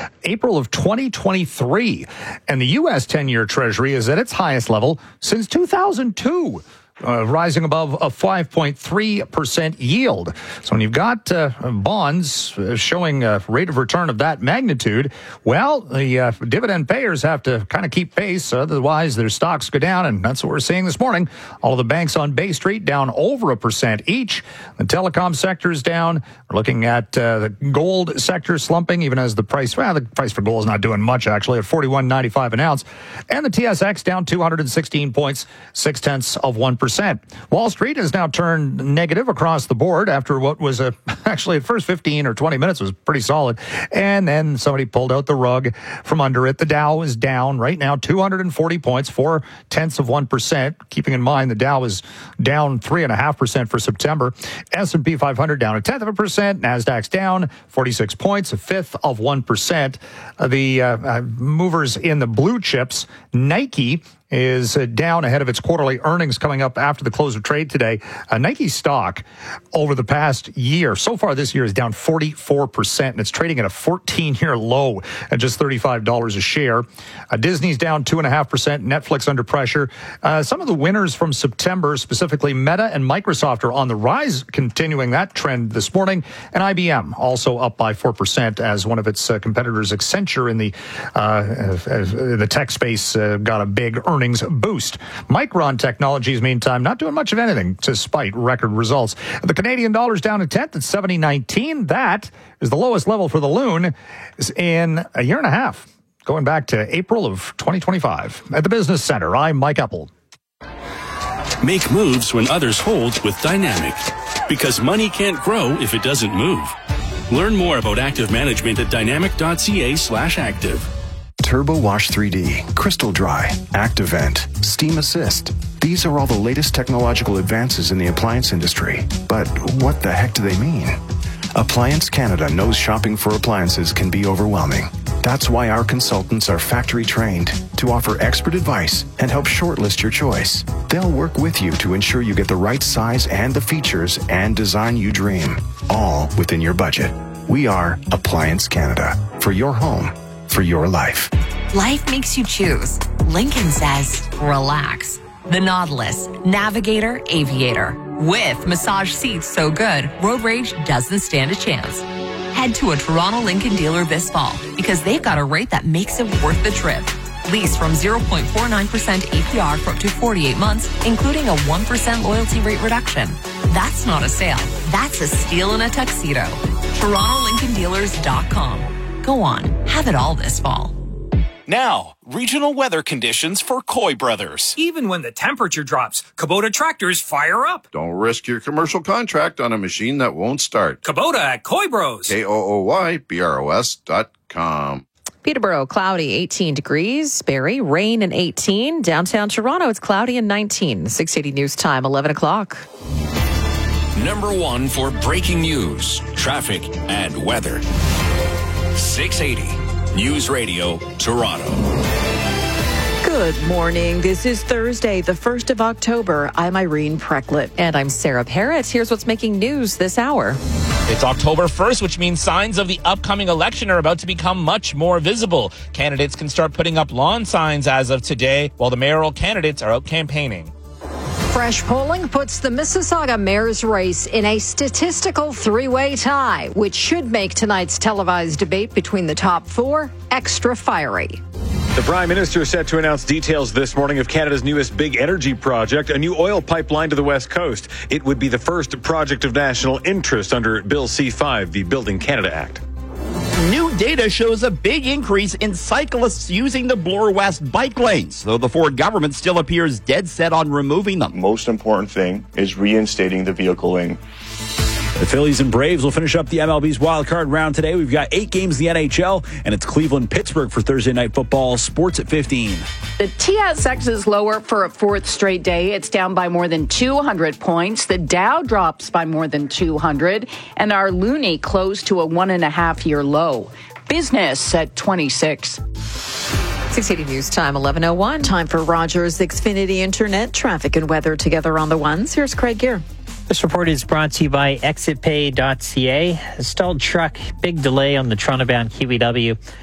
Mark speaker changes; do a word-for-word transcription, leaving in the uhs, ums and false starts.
Speaker 1: April of twenty twenty-three. And the U S ten-year Treasury is at its highest level since two thousand two. Uh, rising above a five point three percent yield. So when you've got uh, bonds uh, showing a rate of return of that magnitude, well, the uh, dividend payers have to kind of keep pace. Otherwise, their stocks go down, and that's what we're seeing this morning. All of the banks on Bay Street down over a percent each. The telecom sector is down. We're looking at uh, the gold sector slumping, even as the price, well, the price for gold is not doing much, actually, at forty-one ninety-five an ounce. And the T S X down two hundred sixteen points, six tenths of one percent. Wall Street has now turned negative across the board after what was a, actually, the first fifteen or twenty minutes was pretty solid. And then somebody pulled out the rug from under it. The Dow is down right now, two hundred forty points, four tenths of one percent. Keeping in mind the Dow is down three point five percent for September. S and P five hundred down a tenth of a percent. NASDAQ's down forty-six points, a fifth of one percent. Uh, the uh, uh, movers in the blue chips, Nike is uh, down ahead of its quarterly earnings coming up after the close of trade today. Uh, Nike stock over the past year, so far this year, is down forty-four percent, and it's trading at a fourteen-year low at just thirty-five dollars a share. Uh, Disney's down two point five percent, Netflix under pressure. Uh, some of the winners from September, specifically Meta and Microsoft, are on the rise, continuing that trend this morning, and I B M also up by four percent as one of its uh, competitors, Accenture, in the, uh, uh, the tech space uh, got a big earnings boost. Micron Technologies, meantime, not doing much of anything despite record results. The Canadian dollar's down a tenth at seventy nineteen. That is the lowest level for the loon in a year and a half, going back to April of twenty twenty-five. At the Business Center, I'm Mike Epple.
Speaker 2: Make moves when others hold with Dynamic, because money can't grow if it doesn't move. Learn more about active management at dynamic.ca slash active.
Speaker 3: Turbo Wash three D, Crystal Dry, ActiVent, Steam Assist. These are all the latest technological advances in the appliance industry. But what the heck do they mean? Appliance Canada knows shopping for appliances can be overwhelming. That's why our consultants are factory trained to offer expert advice and help shortlist your choice. They'll work with you to ensure you get the right size and the features and design you dream, all within your budget. We are Appliance Canada, for your home, for your life.
Speaker 4: Life makes you choose. Lincoln says, relax. The Nautilus, Navigator, Aviator. With massage seats so good, road rage doesn't stand a chance. Head to a Toronto Lincoln dealer this fall because they've got a rate that makes it worth the trip. Lease from zero point four nine percent A P R for up to forty-eight months, including a one percent loyalty rate reduction. That's not a sale. That's a steal in a tuxedo. Toronto Lincoln Dealers dot com. Go on, have it all this fall.
Speaker 5: Now, regional weather conditions for Coy Brothers.
Speaker 6: Even when the temperature drops, Kubota tractors fire up.
Speaker 7: Don't risk your commercial contract on a machine that won't start.
Speaker 6: Kubota at Coy Bros.
Speaker 7: K O O Y B R O S dot com.
Speaker 8: Peterborough, cloudy, eighteen degrees. Barrie, rain and eighteen. Downtown Toronto, it's cloudy and nineteen. six eighty News Time, eleven o'clock.
Speaker 2: Number one for breaking news, traffic, and weather. six eighty News Radio, Toronto.
Speaker 8: Good morning. This is Thursday, the first of October. I'm Irene Precklett. And I'm Sarah Parrott. Here's what's making news this hour.
Speaker 9: It's October first, which means signs of the upcoming election are about to become much more visible. Candidates can start putting up lawn signs as of today, while the mayoral candidates are out campaigning.
Speaker 10: Fresh polling puts the Mississauga mayor's race in a statistical three-way tie, which should make tonight's televised debate between the top four extra fiery.
Speaker 11: The Prime Minister is set to announce details this morning of Canada's newest big energy project, a new oil pipeline to the West Coast. It would be the first project of national interest under Bill C five, the Building Canada Act.
Speaker 12: New data shows a big increase in cyclists using the Bloor West bike lanes, though the Ford government still appears dead set on removing them.
Speaker 13: Most important thing is reinstating the vehicle lane.
Speaker 11: The Phillies and Braves will finish up the M L B's wild card round today. We've got eight games in the N H L, and it's Cleveland-Pittsburgh for Thursday Night Football. Sports at fifteen.
Speaker 14: The T S X is lower for a fourth straight day. It's down by more than two hundred points. The Dow drops by more than two hundred, and our Loonie closed to a one and a half year low. Business at twenty-six.
Speaker 8: six eighty News Time, eleven oh one. Time for Rogers Xfinity Internet. Traffic and weather together on the ones. Here's Craig Gear.
Speaker 15: This report is brought to you by exit pay dot c a. A stalled truck, big delay on the Toronto-bound Kiwi W.